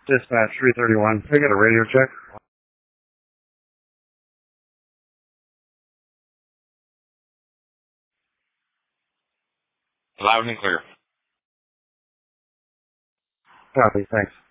Dispatch 331. Can I get a radio check? Loud and clear. Copy, thanks.